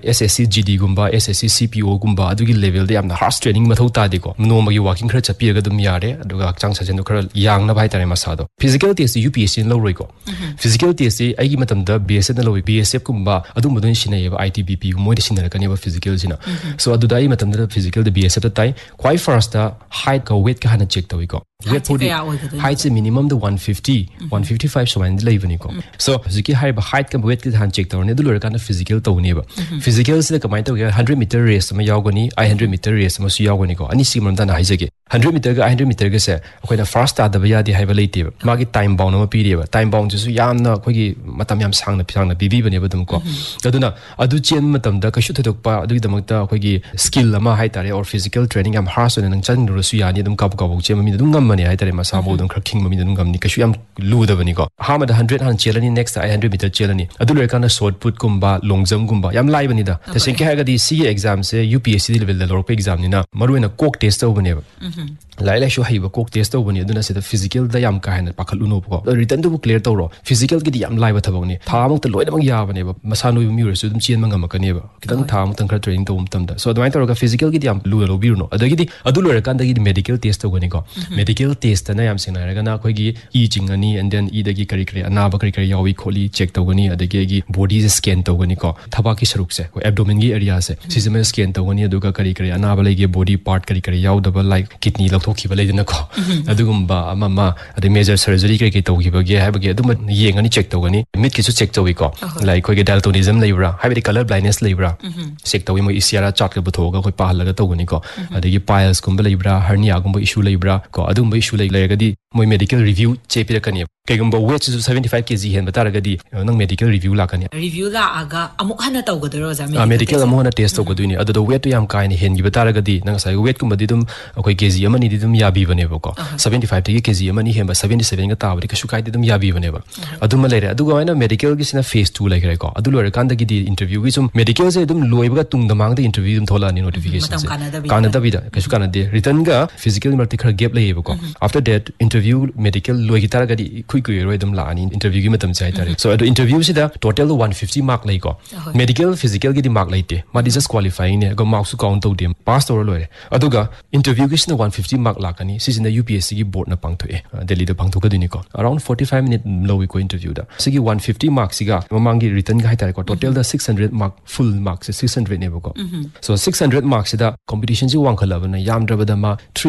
SSC GD gumba SSC CPO gumba adugi level de yamna harsh training mathau ta de ko nomagi walking khara chapiraga dum yare aduga chang sajen khara yang na bai tare masado physical test UPSC lo roi ko physical test ai gi matam da BSF na lo BSF gumba adu mudun shine ba ITBP moi de shine ka ne ba physical sina so adu dai matam da physical da BSF da tai quite first da height ka weight ka hana check tawi ko weight body height se minimum the 150 155 so man level ni ko so ziki high ba height ka weight ka han check tawne du lor ka na physical taw ne ba physical se ka mai taw 100 meter race ma yaw gani 100 meter race ma su yaw gani ko ani si man da na haijege 100 meter ga 100 meter ga se akoi na first da ba ya di hai ba leite ba ma gi time bound ma pi de ba time bound su yam na khoi gi matam yam sang na bibi ba ne ba dum ko aduna adu chen matam da ka shu thadok pa adu gi damak ta khoi gi skill ama hai tare or physical training am harsh na nang chan ru su ya ni dum ka ba che ma mi dum ngam mani hai tare ma sa bo dum khar king ma mi dum ngam ni ka shu yam lu da ba ni ko ha ma da 100 han chelani next 100 meter chelani adu le ka na short put kumba long jump gumba yam lai ba ni da ta sen ke ha ga di CA exam se UPSC level da lor pe exam ni na maru na kok test to ba ne ba lai lai shu hai ba kok test to ba ni aduna se da physical da yam ka ha na pakhal uno ko written to clear to ro physical gi di yam lai ba thabang ni tha mong ta loi da bang ya ba ne ba masa no mi ru su dum chen mangam ka ne ba kitang tha mong tang khar training to tam da so admai to ga physical gi di yam lu lo bir no adagi di adu lor kan da gi medical test to ga ni ko medical test na yam sing na ra ga na khoi gi e jing ani and then e da gi kari kari ana ba kari yawi kholi check to ga ni adagi gi body scan to ga ni ko thaba ki saruk se ko abdomen gi area se sizema scan to ga ni adu ga kari kari ana ba lai gi body part kari kari yaw da ba like kidney lok thok ki ba lai na ko adugum ba ama ade major surgery kari to gi ba ge ha ba ge adum yeng ani check to ga ni mit ki su check to wi ko like khoi gi daltonism leibra ha bi color blindness leibra check to wi mo isiara chart ka bu tho ga khoi pa hal ga to ga ni ko adagi piles kum ba leibra hernia gum ba issue leibra ko adum ba issue lai ga di moi medical review che pi ra kani kaigumba weight is 75 kg hen batara gadi nang medical review la kani review la aga amuk hana taw gadro za medical amuk hana test to gaduni adu weight to yam kai ni hen gi batara gadi nang sai weight kum badi dum akoi kg amani di dum ya bi bane ba ko 75 kg amani hen ba 77 ga tawri ka shukai di dum ya bi bane ba adu ma lere adu ga na medical gi sina phase 2 lai gre ko adu lore kan da gi di interview gi sum medical se dum loi ba tung da mang da interview dum thola ni notification se kana da bi da ka shu kana de written ga physical marti khar gap lai ba ko after that interview medical loi gi tara gadi kui roi dum la interview gi matam chai tare so adu interview sida total 150 mark lai ko medical physical gi di mark lai te ma just qualifying ne go mark su count to dem pass to lore aduga interview gi sina 150 mark la kani sisina UPSC gi board na pangtho e Delhi da pangtho ka dini ko around 45 minute low ko interview da sigi 150 mark siga mamang gi written ga tare ko total da 600 mark full marks 600 ne ko so 600 marks sida competition ji wang khala na yam dra da ma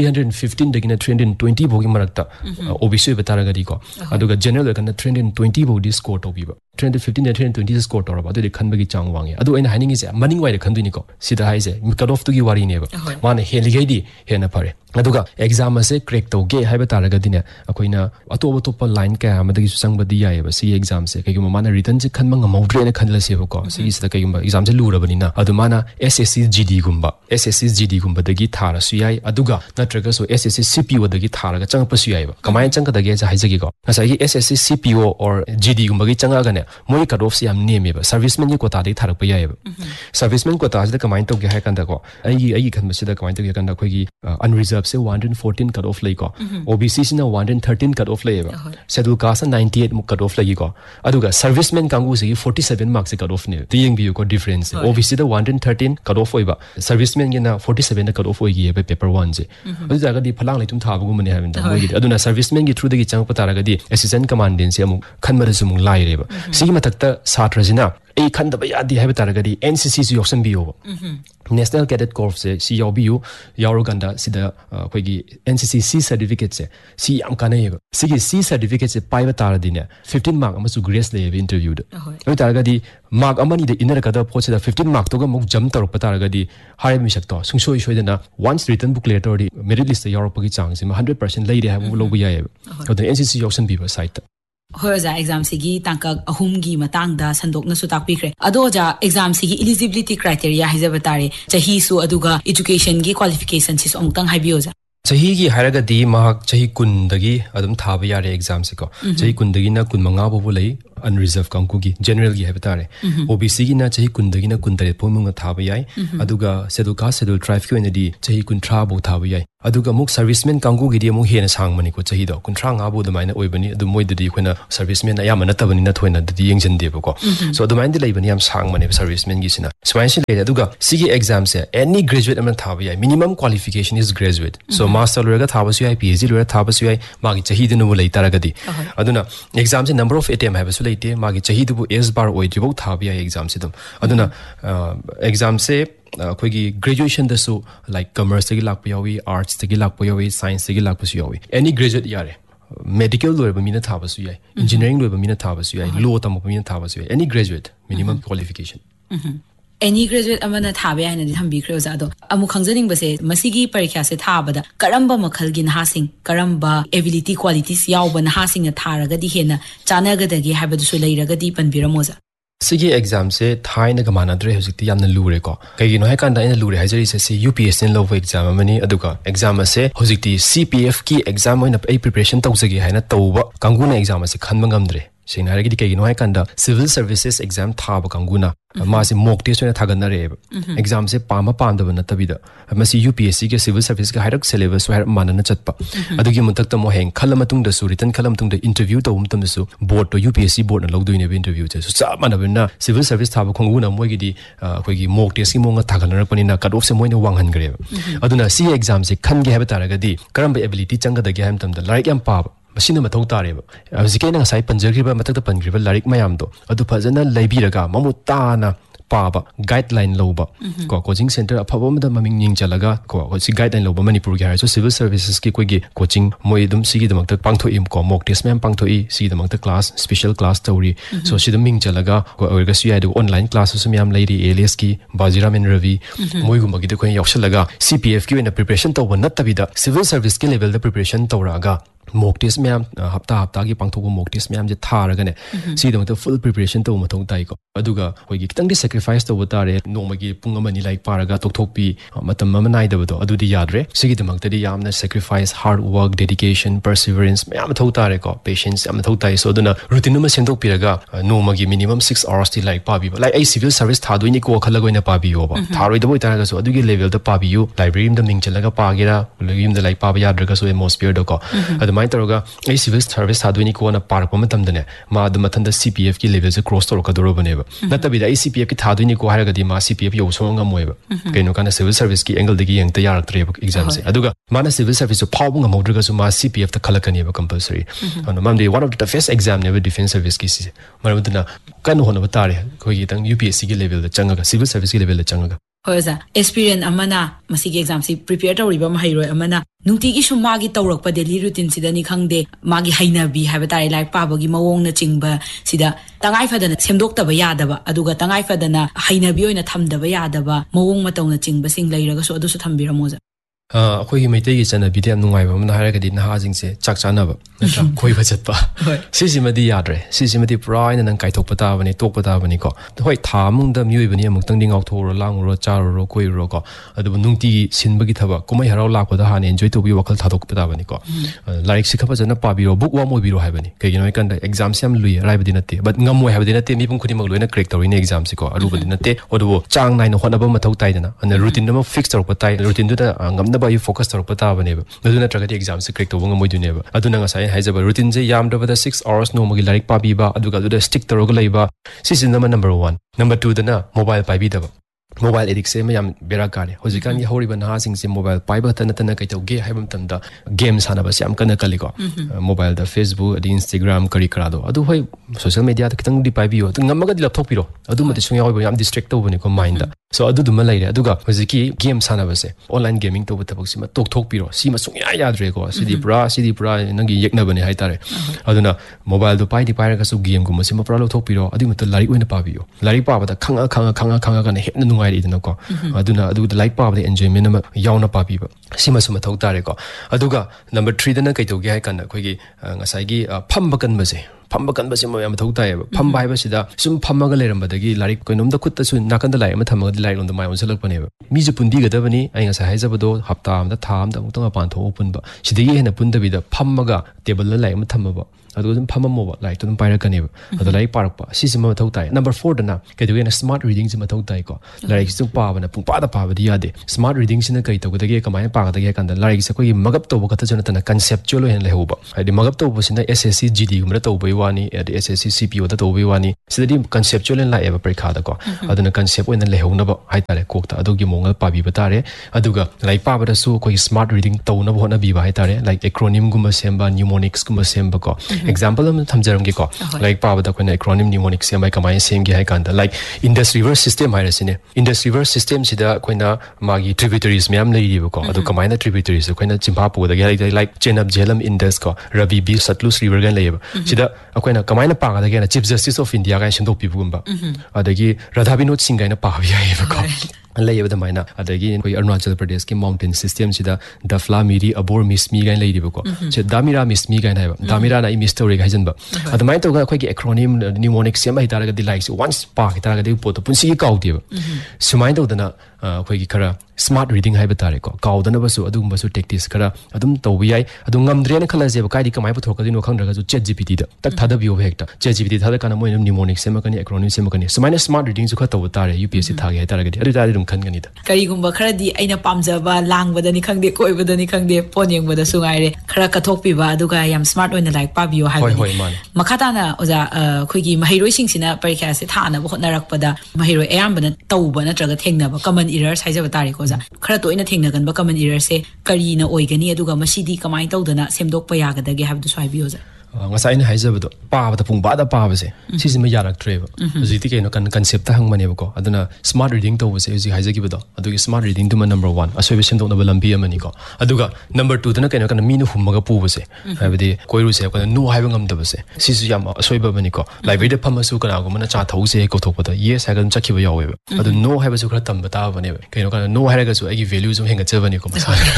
315 dagina 320 bogi marakta OBC betara ga di ko aduga general kan 320 body score to biba 315 and 320 score to ba adu khan bagi chang wangi adu aina haning is maning wai khan duni ko sida hai se cut off to gi wari ne ba man heli gai di he na pare aduga exam ase crack to ge hai ba tar ga dine akoina atop line ka amadagi su sang badi ya ba si exam se kai ma mana written je khan mang maudre ne khan la se ba ko si sida kai ma exam je lura bani na adu mana SSC GD gumba dagi thara su yai aduga natraga so SSC CPO dagi thara ga chang pa su yai ba kamai chang ka dagi ja hai jagi ko asai gi SSC CPO or GD gumba gi changa ga ne moi cut off se am name ba serviceman gi quota dai tharak pa yai ba serviceman quota je kamai to ge hai kan da ko ai khan ba sida kamai to ge kan da khoi gi unreserved se 114 cut off lai ko OBC sina 113 cut off lai ba schedule caste 98 mu cut off lai ko aduga serviceman kangu se 47 marks se cut off ne tiyeng bi ko difference OBC da 113 cut off oi ba serviceman gi na 47 cut off oi gi ba paper 1 je adu jaga di phalang lai tum tha bu mane ha bin da moi gi aduna serviceman gi through da gi chang pa tara ga di assistant commandant se amu khan mar su mu lai re ba si matakta satra jina ei khan da ba ya di ha ba tara ga di NCC su yoksan bi yo National Cadet Corps se si yaw Uganda sida khoi gi NCC C certificate se si am kana ye si gi C certificate se pai ba tar dine 15 mark ama su grace le interview da oi tar ga di mark amani de inner ka da phoche da 15 mark to ga muk jam tar pa tar ga di hare mi sak to sung soi soi da na once written book later di merit list ya ro pa gi chang se 100% lai de ha bu lo bu ya ye da NCC yoksan bi ba site hoja exam sigi tangka ahum gi matang da sandok na su tak pikre ado ja exam sigi eligibility criteria haiza batare chahi su aduga education gi qualification sis ongtang haibio ja chahi gi haraga di mahak chahi kun dagi adum thaba yare exam se ko chahi kun dagi na kun manga bu lei unreserved kankugi general gi haba tare OBC gi na chahi kundagi na kuntare pomung thaba yai aduga schedule caste schedule tribe ki onadi chahi kunthra bo thaba yai aduga muk servicemen kangu gi di mu hena sangmani ko chahi do kunthra nga bo damaina oibani adu moi dadi khona servicemen ayama na tabani na thoina dadi yengjan de ko so adumain di leibani yam sangmani servicemen gi sina swain le aduga sigi exam se any graduate amna thaba yai minimum qualification is graduate so master lorega thaba su yai PhD lorega thaba su yai magi chahi dinu lai taragadi aduna exam se number of attempt have su leite magi chahi du S bar oi jibo thaba yai exam se dum aduna exam se akoigi graduation da su like commerce tagi lakpa yawi arts tagi lakpa yawi science tagi lakpa su yawi any graduate yare medical loiba mina thaba su yai engineering loiba mina thaba su yai law tampa mina thaba su yai any graduate minimum qualification any graduate amana thabe haina di thambi khre oza do amu khangjaning base masigi parikha se thabada karamba makhal gi nahasing karamba ability qualities yawba nahasing na tharaga di hena chanagadagi habadu su leiraga di panbiramoza sigi exam se thaina ga manadre hojikti yamna lure ko kaigino hai kanda ina lure haijari se UPSC low exam amani aduga exam se hojikti CPF ki exam oina ai preparation tawjagi haina tawba kanguna exam se khanma ngamdre sina haragi di kaigino hai kanda civil services exam thaba kanguna masi mock test oina thagana re exam se pama pandaba na tabida masi UPSC ke civil service ga hairak syllabus wa manana chatpa adugi muntak ta mo heng khalamatung da su written khalamatung da interview to umtam da su board to UPSC board na logdoine be interview che so cha manabina civil service thaba khonguna moigi di khoi gi mock test ki monga thagana rakpani na cut off se moina wanghan gre aduna si exam se khan ge haba taraga di karamba ability changa da ge ham tam da like yam pa masina mathau tareba azikena ngasai panjagriba matakta pangriba larik mayam do adu phajana laibiraga mamutana paba guideline loba ko coaching center afaba mada maming ning chalaga ko si guideline loba manipur gi so civil services ki kogi coaching moi dum sigi damak tak pangtho im ko mock test mem pangtho i sigi damak tak class special class tawri so si dum ming chalaga ko orga si ai do online classes mem lairi alias ki bajiram and ravi moi gum gi de ko yaksalaga CPF ki wena preparation tawba natabida civil service ki level da preparation tawraga mock test mem hapta gi pangtho mock test mem je tharaga ne si damak full preparation to mathau tai ko aduga hoi gi kitang di sacrifice to botare nomagi punga mani like paraga tokthokpi matam manai dabado adudi yadre sigi damak tadi yamna sacrifice hard work dedication perseverance mayam thau tare ko patience am thau tai so duna routine ma sendok piraga nomagi minimum 6 hours ti like pabi like ai civil service thadoi ni ko khalagoina pabi yo ba tharoi daboi taraga so adugi level da pabi yu library im da ming chalaga pagira im da like paba yadraga so atmosphere do ko adumai taroga ai civil service thadoi ni ko na park matam dane ma da mathanda CPF ki level se cross toroka doro bane natabida CPF ki thadoi ni ko haraga di ma CPF yo so ngamoiba kaino kana civil service ki angle digi yengta yarak tre exam se aduga mana civil service so phawbu ngamodruga so ma CPF ta khalakani ba compulsory ano mamdi one of the toughest exam never defense service ki si marabudna kan hono batare ko gi tang UPSC ki level da changa civil service ki level da changa hoza experience amana masigi exam si prepare tawriba mahairoi amana nungti gi sum magi tawrakpa daily routine sidani khangde magi hainabi haba tare like pabagi mawong na chingba sida tangai fadana semdoktaba yadaba aduga tangai fadana hainabi oina thamdaba yadaba mawong matawna chingba sing leiraga so adu su thambiramoza akhoi maitai gi chana bi dem nungai ba mana haraga di naha jing se chak chanaba natra khoi ba chatpa sisi madi yadre sisi madi praina nang kai thok pata bani tok pata bani ko hoi thamung da myoi bani amuk tang ding out thoro lang ro char ro koi ro ko adu nungti sin bagi thaba kumai harau lak da han enjoy to bi wakal thadok pata bani ko like sikha pa jana pa bi ro book wa moi bi ro hai bani kai gi noi kan da exam sam lui rai badi natte but ngam moi hai badi natte mi pung khuni mak loina crack tori ne exam si ko aru badi natte odu chang nai no hona ba mathau tai dana and routine ma fix tor pa tai routine du da ngam ba you focus tor pata bane ba aduna traga exam se crack to bunga moi dune ba aduna nga sai haijaba routine je yam da 6 hours no magi larik pa bi ba aduga du da stick tor ga leiba sisi number 1 number 2 dana mobile pa bi da ba mobile addiction me yam bera kane hojikan gi hori ban ha sing se mobile pai ba tan kai to ge haibam tam da game sana ba yam kana kali ko mobile da Facebook adi Instagram kari kara do adu hoi social media da kitang di pai bi yo ngam ga di laptop piro adu mate sung yaw ba yam distract to bani ko mind da so adu dum lai re aduga hojiki game sana ba se online gaming to ba tabak sima tok thok piro sima sung ya dre ko sidi pura nangi yekna bani hai tare aduna mobile do pai di pai ga su game gum sima pura lo thok piro adi mata lari oina pa bi yo lari pa ba da khanga kana he na idina ko aduna adu like pa ba enjoyment ma yauna pa bi ba sima suma thau tare ko aduga number 3 dana kai to ge hai kan khoi gi ngasai gi phamba kan ba se phamba kan ba se ma yam thau tai ba phamba hai ba sida sum phamba ga leram ba dagi lari koinom da khutta su nakan da lai ma thama ga lai lon da mai on selak pane ba mi ju pundi ga da bani ai ngasai hai jaba do hapta am da tham da mutang pan tho open ba sidagi hena punda bi da phamba ga table la lai ma thama ba ꯑꯗꯨꯒ ꯑꯗꯨꯝ ꯐꯝꯃꯝꯃꯣꯕ ꯂꯥꯏꯔꯤꯛꯇꯣ ꯑꯗꯨꯝ ꯄꯥꯏꯔꯛꯀꯅꯦꯕ ꯑꯗꯣ ꯂꯥꯏꯔꯤꯛ ꯄꯥꯔꯛꯄ ꯁꯤꯁꯤꯃ ꯃꯊꯧ ꯇꯥꯏ number 4ꯗꯅ ꯀꯩꯗꯧꯒꯦꯅ smart ꯔꯤꯗꯤꯡꯁꯤ ꯃꯊꯧ ꯇꯥꯏꯀꯣ ꯂꯥꯏꯔꯤꯛꯁꯤ ꯄꯥꯕꯅ ꯄꯨꯡꯄꯥꯗ ꯄꯥꯕꯗꯤ ꯌꯥꯗꯦ ꯁ꯭ꯃꯥꯔꯠ ꯔꯤꯗꯤꯡꯁꯤꯅ ꯀꯩ ꯇꯧꯒꯗꯒꯦ ꯀꯃꯥꯏꯅ ꯄꯥꯒꯗꯒꯦ ꯍꯥꯏ ꯀꯥꯟꯗ ꯂꯥꯏꯔꯤꯛꯁꯦ ꯑꯩꯈꯣꯏꯒꯤ ꯃꯒꯞ ꯇꯧꯕ ꯈꯛꯇꯁꯨ ꯅꯠꯇꯅ ꯀꯟꯁꯦꯞꯆꯨअल ꯑꯣꯏꯅ ꯂꯩꯍꯧꯕ ꯍꯥꯏꯗꯤ ꯃꯒꯞ ꯇꯧꯕꯁꯤꯅ SSC GDꯒꯨꯝꯕꯗ ꯇꯧꯕꯩ ꯋꯥꯅꯤ ꯑꯗꯩ SSC CPOꯗ ꯇꯧꯕꯩ ꯋꯥꯅꯤ ꯁꯤꯗꯗꯤ ꯀꯟꯁꯦꯞꯆꯨअल ꯑꯣꯏꯅ ꯂꯥꯛꯑꯦꯕ ꯄꯔꯤꯈꯥꯗꯀꯣ ꯑꯗꯨꯅ ꯀꯟꯁꯦꯞ ꯑꯣꯏꯅ ꯂꯩꯍꯧꯅꯕ ꯍꯥꯏꯇꯥꯔꯦ ꯀꯣꯛꯇ ꯑꯗꯨꯒꯤ ꯃꯑꯣꯡꯗ ꯄꯥꯕꯤꯕ ꯇꯥꯔꯦ ꯑꯗꯨꯒ ꯂꯥꯏꯔꯤꯛ ꯄꯥꯕꯗꯁꯨ ꯑꯩꯈꯣꯏꯒꯤ ꯁ꯭ꯃꯥꯔꯠ ꯔꯤꯗꯤꯡ ꯇꯧꯅꯕ ꯍꯣꯠꯅꯕꯤꯕ ꯍꯥꯏꯇꯥꯔꯦ ꯂꯥꯏꯛ ꯑꯦꯀ꯭ꯔꯣꯅꯤꯝꯒꯨꯝꯕ ꯁꯦꯝꯕ ꯅ꯭ꯌꯨꯃꯣꯅꯤꯛꯁꯀꯨꯝꯕ ꯁꯦꯝꯕꯀꯣ ꯑꯦꯛꯖꯥꯝꯄꯜ ꯑꯃ ꯊꯝꯖꯔꯝꯒꯦꯀꯣ ꯂꯥꯏꯔꯤꯛ ꯄꯥꯕꯗ ꯑꯩꯈꯣꯏꯅ ꯑꯦꯀ꯭ꯔꯣꯅꯤꯝ ꯅ꯭ꯌꯨꯃꯣꯅꯤꯛ ꯁꯦꯝꯕ ꯀꯃꯥꯏꯅ ꯁꯦꯝꯒꯦ ꯍꯥꯏ ꯀꯥꯟꯗ like Indus river system ꯍꯥꯏꯔꯁꯤꯅꯦ Indus river ꯁꯤꯁꯇꯦꯝꯁꯤꯗ ꯑꯩꯈꯣꯏꯅ ꯃꯥꯒꯤ ꯇ꯭ꯔꯤꯕ꯭ꯌꯨꯇꯔꯤꯁ ꯃꯌꯥꯝ ꯂꯩꯔꯤꯕꯀꯣ ꯑꯗꯨ ꯀꯃꯥꯏꯅ ꯇ꯭ꯔꯤꯕ꯭ꯌꯨꯇꯔꯤꯁ ꯑꯩꯈꯣꯏꯅ ꯆꯤꯡꯐꯥ ꯄꯨꯒꯗꯒꯦ ꯍꯥꯏꯔꯗꯤ ꯂꯥꯏꯛ ꯆꯦꯅꯕ ꯖꯦꯂꯝ ꯏꯟꯗꯁ ꯀꯣ ꯔꯕꯤ ꯕꯤ ꯁꯠꯂꯨꯁ ꯔꯤꯚꯔ ꯒꯥꯏꯅ ꯂꯩꯌꯦꯕ ꯁꯤꯗ ꯑꯩꯈꯣꯏꯅ ꯀꯃꯥꯏꯅ ꯄꯥꯒꯗꯒꯦꯅ ꯆꯤꯐ ꯖꯁꯇꯤꯁ ꯑꯣꯐ ꯏꯟꯗꯤꯌꯥ ꯒꯥꯏꯅ ꯁꯦꯝꯗꯣꯛꯄꯤꯕꯒꯨꯝꯕ ꯑꯗꯒꯤ ꯔꯥꯙꯥ ꯕꯤꯅꯣꯗ ꯁꯤꯡ ꯒꯥꯏꯅ ꯄꯥꯕ ꯌꯥꯏꯌꯦꯕꯀꯣ ꯂꯩꯌꯦꯕ ꯑꯗꯨꯃꯥꯏꯅ ꯑꯗꯒꯤ ꯑꯩꯈꯣꯏ ꯑꯔꯨꯅꯥꯆꯜ ꯄ꯭ꯔꯗꯦꯁꯀꯤ ꯃꯥꯎꯟꯇꯦꯟ ꯁꯤꯁꯇꯦꯝꯁꯤꯗ ꯗꯐ꯭ꯂꯥ ꯃꯤꯔꯤ ꯑꯕꯣꯔ ꯃꯤꯁꯃꯤ ꯒꯥꯏꯅ ꯂꯩꯔꯤꯕꯀꯣ ꯁꯤ ꯗꯥꯃꯤꯔꯥ ꯃꯤꯁꯃꯤ ꯒꯥꯏꯅ ꯍꯥꯏꯕ ꯗꯥꯃꯤꯔꯥꯅ ꯑꯩ ꯃꯤꯁ ꯇꯧꯔꯦꯒ ꯍꯥꯏꯖꯟꯕ ꯑꯗꯨꯃꯥꯏꯅ ꯇꯧꯔꯒ ꯑꯩꯈꯣꯏꯒꯤ ꯑꯦꯀ꯭ꯔꯣꯅꯤꯝ ꯅ꯭ꯌꯨꯃꯣꯅꯤꯛ ꯁꯦꯝꯕ ꯍꯩꯇꯥꯔꯒꯗꯤ ꯂꯥꯏꯔꯤꯛꯁꯦ ꯋꯥꯟꯁ ꯄꯥꯈꯤ ꯇꯥꯔꯒꯗꯤ ꯄꯣꯠꯇꯣ ꯄꯨꯟꯁꯤꯒꯤ ꯀꯥꯎꯗꯦꯕ ꯁꯨꯃꯥꯏꯅ ꯇꯧꯗꯅ ꯑꯩꯈꯣꯏꯒꯤ ꯈꯔ ꯁ꯭ꯃꯥꯔꯠ ꯔꯤꯗꯤꯡ ꯍꯥꯏꯕ ꯇꯥꯔꯦꯀꯣ ꯀꯥꯎꯗꯅꯕꯁꯨ ꯑꯗꯨꯒꯨꯝꯕꯁꯨ ꯇꯦꯛꯇꯤꯛꯁ ꯈꯔ ꯑꯗꯨꯝ ꯇꯧꯕ ꯌꯥꯏ ꯑꯗꯨ ꯉꯝꯗ꯭ꯔꯦꯅ ꯈꯜꯂꯁꯦꯕ ꯀꯥꯏꯗꯤ ꯀꯃꯥꯏꯅ ꯄꯨꯊꯣꯔꯛꯀꯗꯣꯏꯅꯣ ꯈꯪꯗ꯭ꯔꯒꯁꯨ ꯆꯦꯠ GPTꯗ ꯇꯛ ꯊꯥꯗꯕꯤꯌꯣꯕ ꯍꯦꯛꯇ ꯆꯦꯠ GPT ꯊꯥꯗꯀꯥꯟꯗ ꯃꯣꯏꯅ ꯅ꯭ꯌꯨꯃꯣꯅꯤꯛ ꯁꯦꯝꯃꯛꯀꯅꯤ ꯑꯦꯀ꯭ꯔꯣꯅꯤꯝ ꯁꯦꯝꯃꯛꯀꯅꯤ ꯁꯨꯃꯥꯏꯅ ꯁ꯭ꯃꯥꯔꯠ ꯔꯤꯗꯤꯡꯁꯨ ꯈꯔ ꯇꯧꯕ ꯇꯥꯔꯦ UPSC ꯊꯥꯒꯦ ꯍꯥꯏꯇꯥꯔꯒꯗꯤ ꯑꯗꯨ ꯇꯥꯔꯗꯤ ꯑꯗꯨꯝ ꯈꯟꯒꯅꯤꯗ ꯀꯔꯤꯒꯨꯝꯕ ꯈꯔꯗꯤ ꯑꯩꯅ ꯄꯥꯝꯖꯕ ꯂꯥꯡꯕꯗꯅꯤ ꯈꯪꯗꯦ ꯀꯣꯏꯕꯗꯅꯤ ꯈꯪꯗꯦ ꯐꯣꯟ ꯌꯦꯡꯕꯗꯁꯨ ꯉꯥꯏꯔꯦ ꯈꯔ ꯀꯠꯊꯣꯛꯄꯤꯕ ꯑꯗꯨꯒ ꯌꯥꯝ ꯁ꯭ꯃꯥꯔꯠ ꯑꯣꯏꯅ ꯂꯥꯏꯔꯤꯛ ꯄꯥꯕꯤꯌꯣ ꯍꯥꯏꯕꯅꯤ ꯍꯣꯏ ꯃꯥꯅꯦ ꯃꯈꯥ ꯇꯥꯅ ꯑꯣꯖꯥ ꯑꯩꯈꯣꯏꯒꯤ ꯃꯍꯩꯔꯣꯏꯁꯤꯡꯁꯤꯅ ꯄꯔꯤꯈꯥꯁꯦ ꯊꯥꯅꯕ ꯍꯣꯠꯅꯔꯛꯄꯗ ꯃꯍꯩꯔꯣꯏ ꯑꯌꯥꯝꯕꯅ ꯇꯧꯕ ꯅꯠꯇ꯭ꯔꯒ ꯊꯦꯡꯅꯕ ꯀꯃꯟ ꯏꯔꯔꯁ ꯍꯥꯏꯖꯕ ꯇꯥꯔꯦꯀꯣ ꯑꯣꯖꯥ ꯈꯔ ꯇꯣꯏꯅ ꯊꯦꯡꯅꯒꯟꯕ ꯀꯃꯟ ꯏꯔꯔꯁꯦ ꯀꯔꯤꯅ ꯑꯣꯏꯒꯅꯤ ꯑꯗꯨꯒ ꯃꯁꯤꯗꯤ ꯀꯃꯥꯏꯅ ꯇꯧꯗꯅ ꯁꯦꯝꯗꯣꯛꯄ ꯌꯥꯒꯗꯒꯦ ꯍꯥꯏꯕꯗꯨꯁꯨ ꯍꯥꯏꯕꯤꯌꯨ ꯑꯣꯖꯥ ꯉꯁꯥꯏ ꯑꯩꯅ ꯍꯥꯏꯖꯕꯗꯣ ꯄꯥꯕꯗ ꯄꯨꯡꯄꯥꯗ ꯄꯥꯕꯁꯦ ꯁꯤꯁꯤꯃ ꯌꯥꯔꯛꯇ꯭ꯔꯦꯕ ꯍꯧꯖꯤꯛꯇꯤ ꯀꯩꯅꯣ ꯀꯟꯁꯦꯞꯇ ꯍꯪꯕꯅꯦꯕꯀꯣ ꯑꯗꯨꯅ ꯁ꯭ꯃꯥꯔꯠ ꯔꯤꯗꯤꯡ ꯇꯧꯕꯁꯦ ꯍꯧꯖꯤꯛ ꯍꯥꯏꯖꯈꯤꯕꯗꯣ ꯑꯗꯨꯒꯤ ꯁ꯭ꯃꯥꯔꯠ ꯔꯤꯗꯤꯡꯗꯨꯃ ꯅꯝꯕꯔ 1 ꯑꯁꯣꯏꯕ ꯁꯦꯝꯗꯣꯛꯅꯕ ꯂꯝꯕꯤ ꯑꯃꯅꯤꯀꯣ ꯑꯗꯨꯒ ꯅꯝꯕꯔ 2ꯗꯅ ꯀꯩꯅꯣ ꯀꯥꯟꯗ ꯃꯤꯅ ꯍꯨꯝꯃꯒ ꯄꯨꯕꯁꯦ ꯍꯥꯏꯕꯗꯤ ꯀꯣꯏꯔꯨꯁꯦ ꯑꯩꯈꯣꯏꯅ ꯅꯣ ꯍꯥꯏꯕ ꯉꯝꯗꯕꯁꯦ ꯁꯤꯁꯨ ꯌꯥꯝ ꯑꯁꯣꯏꯕ ꯑꯃꯅꯤꯀꯣ ꯂꯥꯏꯕ꯭ꯔꯦꯔꯤꯗ ꯐꯝꯃꯁꯨ ꯀꯅꯥꯒꯨꯝꯕꯅ ꯆꯥ ꯊꯧꯁꯦ ꯀꯧꯊꯣꯛꯄꯗ ꯌꯦꯁ ꯍꯥꯏꯔꯒ ꯑꯗꯨꯝ ꯆꯠꯈꯤꯕ ꯌꯥꯎꯋꯦꯕ ꯑꯗꯨ ꯅꯣ ꯍꯥꯏꯕꯁꯨ ꯈꯔ ꯇꯝꯕ ꯇꯥꯕꯅꯦꯕ ꯀꯩꯅꯣ ꯀꯥꯟꯗ ꯅꯣ ꯍꯥꯏꯔꯒꯁꯨ ꯑꯩꯒꯤ ꯚꯦꯂꯨꯁꯨ ꯍꯦꯟꯒꯠꯆꯕꯅꯤꯀꯣ ꯃꯁꯥꯅ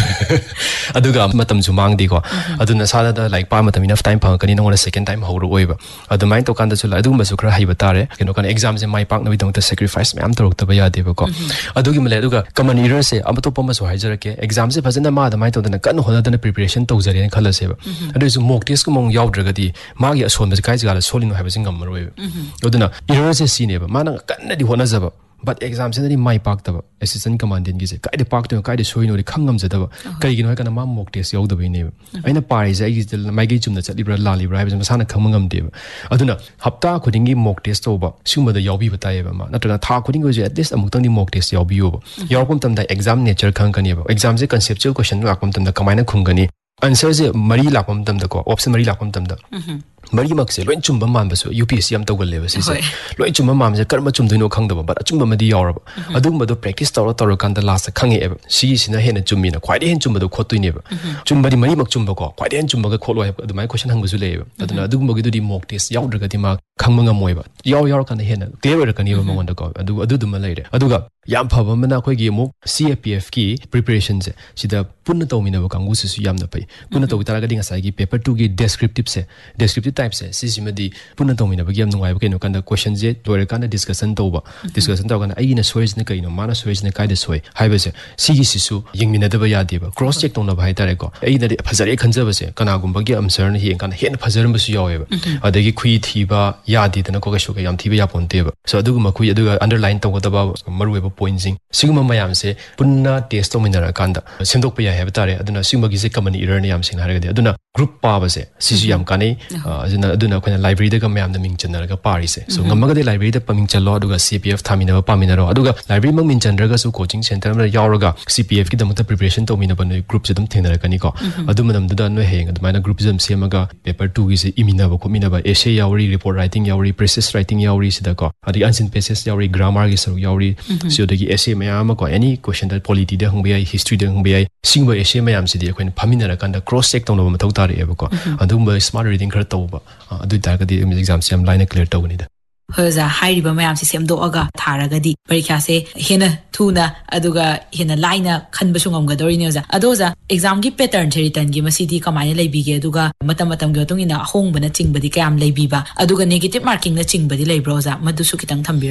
ꯑꯗꯨꯒ ꯃꯇꯝꯁꯨ ꯃꯥꯡꯗꯦꯀꯣ ꯑꯗꯨꯅ ꯁꯥꯗ ꯂꯥꯏꯔꯤꯛ ꯄꯥꯕ ꯃꯇꯝ ꯏꯅꯐ ꯇꯥꯏꯝ ꯐꯪꯉꯛꯀꯅꯤ ꯅꯉꯣꯟꯗ ꯁꯦꯀꯦꯟ ꯇꯥꯏꯝ ꯍꯧꯔꯛꯑꯣꯏꯕ ꯑꯗꯨꯃꯥꯏꯅ ꯇꯧꯀꯥꯟꯗꯁꯨ ꯑꯗꯨꯒꯨꯝꯕꯁꯨ ꯈꯔ ꯍꯩꯕ ꯇꯥꯔꯦ ꯀꯩꯅꯣ ꯀꯥꯟꯗ ꯑꯦꯛꯖꯥꯝꯁꯦ ꯃꯥꯏ ꯄꯥꯛꯅꯕꯒꯤꯗꯃꯛꯇ ꯁꯦꯀ꯭ꯔꯤꯐꯥꯏꯁ ꯃꯌꯥꯝ ꯇꯧꯔꯛꯇꯕ ꯌꯥꯗꯦꯕꯀꯣ ꯑꯗꯨꯒꯤ ꯃꯂꯩ ꯑꯗꯨꯒ ꯀꯃꯟ ꯏꯔꯔꯁꯦ ꯑꯇꯣꯞꯄ ꯑꯃꯁꯨ ꯍꯥꯏꯖꯔꯛꯀꯦ ꯑꯦꯛꯖꯥꯝꯁꯦ ꯐꯖꯅ ꯃꯥ ꯑꯗꯨꯃꯥꯏꯅ ꯇꯧꯗꯅ ꯀꯟꯅ ꯍꯣꯠꯅꯗꯅ ꯄ꯭ꯔꯤꯄꯦꯔꯦꯁꯟ ꯇꯧꯖꯔꯦꯅ ꯈꯜꯂꯁꯦꯕ ꯑꯗꯨꯑꯣꯏꯁꯨ ꯃꯣꯛ ꯇꯦꯁꯀꯨꯝꯕ ꯌꯥꯎꯗ꯭ꯔꯒꯗꯤ ꯃꯥꯒꯤ ꯑꯁꯣꯟꯕꯁꯦ ꯀꯥꯏ ꯖꯒꯥꯗ ꯁꯣꯜꯂꯤꯅꯣ ꯍꯥꯏꯕꯁꯤ ꯉꯝꯃꯔꯣꯏꯕ ꯑꯗꯨꯅ ꯏꯔꯔꯁꯦ ꯁꯤꯅꯦꯕ ꯃꯥꯅ ꯀꯟꯅꯗꯤ ꯍꯣꯠꯅꯖꯕ ꯕꯠ ꯑꯦꯛꯖꯥꯝꯁꯤꯗꯗꯤ ꯃꯥꯏ ꯄꯥꯛꯇꯕ ꯑꯦꯁꯤꯁꯇꯦꯟꯠ ꯀꯃꯥꯟꯗꯦꯟꯒꯤꯁꯦ ꯀꯥꯏꯗ ꯄꯥꯛꯇꯣꯏꯅꯣ ꯀꯥꯏꯗ ꯁꯣꯏꯅꯣꯗꯤ ꯈꯪ ꯉꯝꯖꯗꯕ ꯀꯩꯒꯤꯅꯣ ꯍꯥꯏꯀꯥꯟꯗ ꯃꯥ ꯃꯣꯛ ꯇꯦꯁ ꯌꯥꯎꯗꯕꯩꯅꯦꯕ ꯑꯩꯅ ꯄꯥꯔꯤꯁꯦ ꯑꯩꯒꯤ ꯃꯥꯏꯀꯩ ꯆꯨꯝꯅ ꯆꯠꯂꯤꯕ꯭ꯔꯥ ꯂꯥꯜꯂꯤꯕ꯭ꯔꯥ ꯍꯥꯏꯕꯁꯦ ꯃꯁꯥꯅ ꯈꯪꯕ ꯉꯝꯗꯦꯕ ꯑꯗꯨꯅ ꯍꯞꯇꯥ ꯈꯨꯗꯤꯡꯒꯤ ꯃꯣꯛ ꯇꯦꯁ ꯇꯧꯕ ꯁꯤꯒꯨꯝꯕꯗ ꯌꯥꯎꯕꯤꯕ ꯇꯥꯏꯌꯦꯕ ꯃꯥ ꯅꯠꯇ꯭ꯔꯒ ꯊꯥ ꯈꯨꯗꯤꯡꯒꯤ ꯑꯣꯏꯁꯨ ꯑꯦꯠꯂꯤꯁꯠ ꯑꯃꯨꯛꯇꯪꯗꯤ ꯃꯣꯛ ꯇꯦꯁ ꯌꯥꯎꯕꯤꯌꯣꯕ ꯌꯥꯎꯔꯛꯄ ꯃꯇꯝꯗ ꯑꯦꯛꯖꯥꯝ ꯅꯦꯆꯔ ꯈꯪꯒꯅꯦꯕ ꯑꯦꯛꯖꯥꯝꯁꯦ ꯀꯟꯁꯦꯞꯆꯨअल ꯀ꯭ꯋꯦꯁꯟ ꯂꯥꯛꯄ ꯃꯇꯝꯗ ꯀꯃꯥꯏꯅ ꯈꯨꯝꯒꯅꯤ ꯑꯟꯁꯔꯁꯦ 4 ꯂꯥꯛꯄ ꯃꯇꯝꯗꯀꯣ ꯑꯣꯞꯁꯟ 4 ꯂꯥꯛꯄ ꯃꯇꯝꯗ ꯃꯔꯤꯃꯛꯁꯦ ꯂꯣꯏ ꯆꯨꯝꯕ ꯃꯥꯟꯕꯁꯨ UPSC ꯌꯥꯝ ꯇꯧꯒꯜꯂꯦꯕ ꯁꯤꯁꯦ ꯂꯣꯏ ꯆꯨꯝꯕ ꯃꯥꯟꯕꯁꯦ ꯀꯔꯝꯕ ꯆꯨꯝꯗꯣꯏꯅꯣ ꯈꯪꯗꯕ ꯕꯠ ꯑꯆꯨꯝꯕ ꯑꯃꯗꯤ ꯌꯥꯎꯔꯕ ꯑꯗꯨꯒꯨꯝꯕꯗꯣ ꯄ꯭ꯔꯦꯛꯇꯤꯁ ꯇꯧꯔꯀꯥꯟꯗ ꯂꯥꯁꯇ ꯈꯪꯉꯛꯑꯦꯕ ꯁꯤꯒꯤꯁꯤꯅ ꯍꯦꯟꯅ ꯆꯨꯝꯃꯤꯅ ꯈ꯭ꯋꯥꯏꯗꯒꯤ ꯍꯦꯟꯅ ꯆꯨꯝꯕꯗꯣ ꯈꯣꯠꯇꯣꯏꯅꯦꯕ ꯆꯨꯝꯕꯗꯤ ꯃꯔꯤꯃꯛ ꯆꯨꯝꯕꯀꯣ ꯈ꯭ꯋꯥꯏꯗꯒꯤ ꯍꯦꯟꯅ ꯆꯨꯝꯕꯒ ꯈꯣꯠꯂꯣ ꯍꯥꯏꯕ ꯑꯗꯨꯃꯥꯏꯅ ꯀ꯭ꯋꯦꯁꯟ ꯍꯪꯕꯁꯨ ꯂꯩꯌꯦꯕ ꯑꯗꯨꯅ ꯑꯗꯨꯒꯨꯝꯕꯒꯤꯗꯨꯗꯤ ꯃꯣꯛ ꯇꯦꯁ ꯌꯥꯎꯗ꯭ꯔꯒꯗꯤ ꯃꯥ ꯈꯪꯕ ꯉꯝꯃꯣꯏꯕ ꯌꯥꯎꯔꯀꯥꯟꯗ ꯍꯦꯟꯅ ꯀ꯭ꯂꯤꯌꯔ ꯑꯣꯏꯔꯛꯀꯅꯤꯕ ꯃꯉꯣꯟꯗꯀꯣ ꯑꯗꯨꯗꯨꯃ ꯂꯩꯔꯦ ꯑꯗꯨꯒ ꯌꯥꯝ ꯐꯕ ꯑꯃꯅ ꯑꯩꯈꯣꯏꯒꯤ ꯑꯃꯨꯛ CAPFꯀꯤ ꯄ꯭ꯔꯤꯄꯦꯔꯦꯁꯟꯁꯦ ꯁꯤꯗ ꯄꯨꯟꯅ ꯇꯧꯃꯤꯟꯅꯕ ꯀꯥꯡꯕꯨꯁꯤꯁꯨ ꯌꯥꯝꯅ ꯐꯩ ꯄꯨꯟꯅ ꯇꯧꯕ ꯇꯥꯔꯒꯗꯤ ꯉꯁꯥꯏꯒꯤ ꯄꯦꯄꯔ 2ꯒꯤ ꯗꯦꯁꯀ꯭ꯔꯤꯞꯇꯤꯞ ꯇꯥꯏꯞꯁꯦ ꯁꯤꯁꯤꯃꯗꯤ ꯄꯨꯟꯅ ꯇꯧꯃꯤꯟꯅꯕꯒꯤ ꯌꯥꯝ ꯅꯨꯡꯉꯥꯏꯕ ꯀꯩꯅꯣ ꯀꯥꯟꯗ ꯀ꯭ꯋꯦꯁꯟꯁꯦ ꯂꯣꯏꯔꯀꯥꯟꯗ ꯗꯤꯁꯀꯁꯟ ꯇꯧꯔꯀꯥꯟꯗ ꯑꯩꯒꯤꯅ ꯁꯣꯏꯔꯤꯁꯤꯅ ꯀꯩꯅꯣ ꯃꯥꯅ ꯁꯣꯏꯔꯤꯁꯤꯅ ꯀꯥꯏꯗ ꯁꯣꯏ ꯍꯥꯏꯕꯁꯦ ꯁꯤꯒꯤꯁꯤꯁꯨ ꯌꯦꯡꯃꯤꯟꯅꯗꯕ ꯌꯥꯗꯦꯕ ꯀ꯭ꯔꯣꯁ ꯆꯦꯛ ꯇꯧꯅꯕ ꯍꯥꯏꯇꯥꯔꯦꯀꯣ ꯑꯩꯅꯗꯤ ꯐꯖꯔꯦ ꯈꯟꯖꯕꯁꯦ ꯀꯅꯥꯒꯨꯝꯕꯒꯤ ꯑꯟꯁꯔꯅ ꯌꯦꯡꯀꯥꯟꯗ ꯍꯦꯟꯅ ꯐꯖꯔꯝꯕꯁꯨ ꯌꯥꯎꯋꯦꯕ ꯑꯗꯒꯤ ꯈꯨꯏ ꯊꯤꯕ ꯌꯥꯗꯦꯗꯅꯀꯣ ꯀꯩꯁꯨ ꯌꯥꯝ ꯊꯤꯕ ꯌꯥꯄꯣꯟꯇꯦꯕ ꯁꯣ ꯑꯗꯨꯒꯨꯝꯕ ꯈꯨꯏ ꯑꯗꯨꯒ ꯑꯟꯗꯔꯂꯥꯏꯟ ꯇꯧꯒꯗꯕ ꯃꯔꯨꯑꯣꯏꯕ ꯄꯣꯏꯟꯠꯁꯤꯡ ꯁꯤꯒꯨꯝꯕ ꯃꯌꯥꯝꯁꯦ ꯄꯨꯟꯅ ꯇꯦꯁ ꯇꯧꯃꯤꯟꯅꯔꯀꯥꯟꯗ ꯁꯦꯝꯗꯣꯛꯄ ꯌꯥꯏ ꯍꯥꯏꯕ ꯇꯥꯔꯦ ꯑꯗꯨꯅ ꯁꯤꯒꯨꯝꯕꯒꯤꯁꯦ ꯀꯃꯟ ꯏꯔꯔꯅꯤ ꯌꯥꯝ ꯁꯦꯡꯅ ꯍꯥꯏꯔꯒꯗꯤ ꯑꯗꯨꯅ ꯒ꯭ꯔꯨꯞ ꯄꯥꯕꯁꯦ ꯁꯤꯁꯨ ꯌꯥꯝ ꯀꯥꯟꯅꯩ ꯑꯗꯨꯅ ꯑꯩꯈꯣꯏꯅ ꯂꯥꯏꯕ꯭ꯔꯦꯔꯤꯗꯒ ꯃꯌꯥꯝꯅ ꯃꯤꯡ ꯆꯟꯅꯔꯒ ꯄꯥꯔꯤꯁꯦ ꯁꯣ ꯉꯝꯃꯒꯗꯤ ꯂꯥꯏꯕ꯭ꯔꯦꯔꯤꯗ ꯃꯤꯡ ꯆꯜꯂꯣ ꯑꯗꯨꯒ CPF ꯊꯥꯃꯤꯟꯅꯕ ꯄꯥꯃꯤꯟꯅꯔꯣ ꯑꯗꯨꯒ ꯂꯥꯏꯕ꯭ꯔꯦꯔꯤꯃꯛ ꯃꯤꯡ ꯆꯟꯗ꯭ꯔꯒꯁꯨ ꯀꯣꯆꯤꯡ ꯁꯦꯟꯇꯔ ꯑꯃꯗ ꯌꯥꯎꯔꯒ CPFꯀꯤꯗꯃꯛꯇ ꯄ꯭ꯔꯤꯄꯦꯔꯦꯁꯟ ꯇꯧꯃꯤꯟꯅꯕ ꯅꯣꯏ ꯒ꯭ꯔꯨꯞꯁꯦ ꯑꯗꯨꯝ ꯊꯦꯡꯅꯔꯛꯀꯅꯤꯀꯣ ꯑꯗꯨ ꯃꯇꯝꯗꯨꯗ ꯅꯣꯏ ꯍꯌꯦꯡ ꯑꯗꯨꯃꯥꯏꯅ ꯒ꯭ꯔꯨꯞꯤꯖꯝ ꯁꯦꯝꯃꯒ ꯄꯦꯄꯔ 2ꯒꯤꯁꯦ ꯏꯃꯤꯟꯅꯕ ꯈꯣꯠꯃꯤꯟꯅꯕ ꯑꯦꯁꯦ ꯌꯥꯎꯔꯤ ꯔꯤꯄꯣꯔꯠ ꯔꯥꯏꯇꯤꯡ ꯌꯥꯎꯔꯤ ꯄ꯭ꯔꯦꯁꯦꯁ ꯔꯥꯏꯇꯤꯡ ꯌꯥꯎꯔꯤ ꯁꯤꯗꯀꯣ ꯑꯗꯒꯤ ꯑꯟꯁꯤꯟ ꯄꯦꯁꯦꯁ ꯌꯥꯎꯔꯤ ꯒ꯭ꯔꯥꯃꯥꯔꯒꯤ ꯁꯔꯨꯛ ꯌꯥꯎꯔꯤ ꯁꯤꯗꯒꯤ ꯑꯦꯁꯦ ꯃꯌꯥꯝ ꯑꯃꯀꯣ ꯑꯦꯅꯤ ꯀ꯭ꯋꯦꯁꯟꯗ ꯄꯣꯂꯤꯇꯤꯗ ꯍꯪꯕ ꯌꯥꯏ ꯍꯤꯁꯇ꯭ꯔꯤꯗ ꯍꯪꯕ ꯌꯥꯏ ꯁꯤꯒꯨꯝꯕ ꯑꯦꯁꯦ ꯃꯌꯥꯝꯁꯤꯗꯤ ꯑꯩꯈꯣꯏꯅ ꯐꯝꯃꯤꯟꯅꯔꯀꯥꯟꯗ ꯀ꯭ꯔꯣꯁ ꯆꯦꯛ ꯇꯧꯅꯕ ꯃꯊꯧ ꯇꯥꯔꯛꯑꯦꯕꯀꯣ ꯑꯗꯨꯒꯨꯝꯕ ꯁ꯭ꯃꯥꯔꯠ ꯔꯤꯗꯤꯡ ꯈꯔ ꯇꯧꯕ ꯑꯗꯨ ꯑꯣꯏꯇꯥꯔꯒꯗꯤ ꯑꯦꯛꯖꯥꯝꯁꯦ ꯌꯥꯝ ꯂꯥꯏꯅ ꯀ꯭ꯂꯤꯌꯔ ꯇꯧꯒꯅꯤꯗ ꯍꯣꯏ ꯑꯣꯖꯥ ꯍꯥꯏꯔꯤꯕ ꯃꯌꯥꯝꯁꯦ ꯁꯦꯝꯗꯣꯛꯑꯒ ꯊꯥꯔꯒꯗꯤ ꯄꯔꯤꯈꯥꯁꯦ ꯍꯦꯟꯅ ꯊꯨꯅ ꯑꯗꯨꯒ ꯍꯦꯟꯅ ꯂꯥꯏꯅ ꯈꯟꯕꯁꯨ ꯉꯝꯒꯗꯧꯔꯤꯅꯦ ꯑꯣꯖꯥ ꯑꯗꯣ ꯑꯣꯖꯥ ꯑꯦꯛꯖꯥꯝꯒꯤ ꯄꯦꯇꯔꯟꯁꯦ ꯔꯤꯇꯟꯒꯤ ꯃꯁꯤꯗꯤ ꯀꯃꯥꯏꯅ ꯂꯩꯕꯤꯒꯦ ꯑꯗꯨꯒ ꯃꯇꯝꯒꯤ ꯃꯇꯨꯡ ꯏꯟꯅ ꯑꯍꯣꯡꯕꯅ ꯆꯤꯡꯕꯗꯤ ꯀꯌꯥꯝ ꯂꯩꯕꯤꯕ ꯑꯗꯨꯒ ꯅꯦꯒꯦꯇꯤቭ ꯃꯥꯔꯀꯤꯡꯅ ꯆꯤꯡꯕꯗꯤ ꯂꯩꯕ꯭ꯔꯣ ꯑꯣꯖꯥ ꯃꯗꯨꯁꯨ ꯈꯤꯇꯪ ꯊꯝꯕꯤꯔꯝꯃꯨ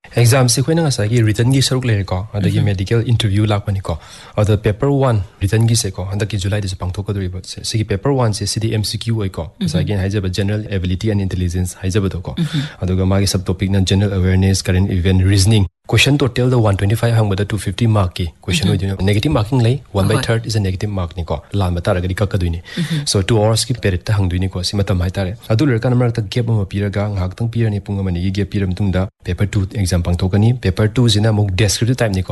exam se khoi na sa gi written gi saruk le ko ada gi medical interview lak pani ko ada paper 1 written gi se ko anda ki July de pangthok ka dori ba se gi paper 1 se cd MCQ oi ko sa again haija ba general ability and intelligence haija ba to ko aduga magi sub topic na general awareness current event reasoning question total the 125 hang ba 250 mark ki question oi negative marking lay 1/3 is a negative mark ni ko lan ba tar ga di ka duini so 2 hours ki period ta hang duini ko si matam hai tare adu ler kan mar ta gap ma piraga ngak tang pirani punga mani gi gap piram tung da paper 2 exam pangthokani paper 2 jina muk descriptive type ni ko